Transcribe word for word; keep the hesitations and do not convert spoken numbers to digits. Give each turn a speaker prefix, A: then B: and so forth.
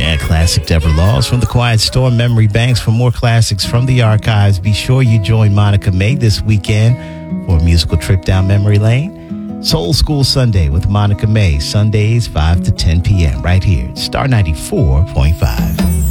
A: Yeah, classic Deborah Laws from the Quiet Storm Memory Banks. For more classics from the archives, be sure you join Monica May this weekend for a musical trip down memory lane. Soul School Sunday with Monica May, Sundays five to ten p.m. right here at Star ninety-four point five.